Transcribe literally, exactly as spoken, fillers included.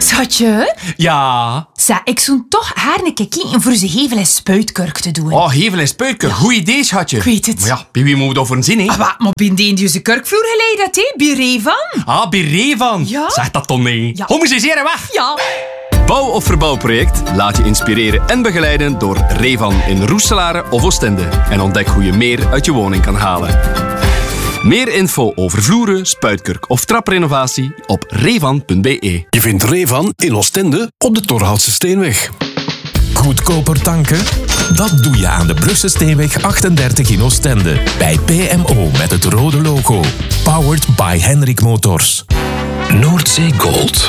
Schatje? Ja? Zeg, ik zou toch haar een keer kijken voor ze hevel en spuitkurk te doen. Oh, hevel en spuitkur. Ja. Goed idee, schatje. Ik weet het. Maar ja, bij wie moet we dat voor een zin, hè? Ah, wat, maar bij die Indische kurkvloer geleid dat, hè? Bij Revan. Ah, bij Revan. Ja. Zeg dat dan niet. Ja. Kom eens eens hier weg. Ja. Bouw- of verbouwproject? Laat je inspireren en begeleiden door Revan in Roeselare of Oostende. En ontdek hoe je meer uit je woning kan halen. Meer info over vloeren, spuitkurk of traprenovatie op revan punt b e. Je vindt Revan in Oostende op de Torhoutse Steenweg. Goedkoper tanken? Dat doe je aan de Brugse Steenweg achtendertig in Oostende. Bij P M O met het rode logo. Powered by Henrik Motors. Noordzee Gold.